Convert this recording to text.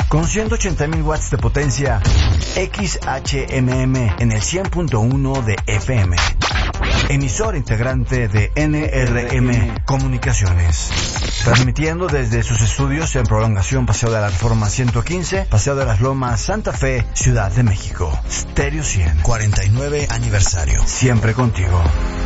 con 180.000 watts de potencia, XHMM en el 100.1 de FM. Emisor integrante de NRM Comunicaciones. Transmitiendo desde sus estudios en Prolongación Paseo de la Reforma 115, Paseo de las Lomas, Santa Fe, Ciudad de México. Stereo 100, 49 aniversario. Siempre contigo.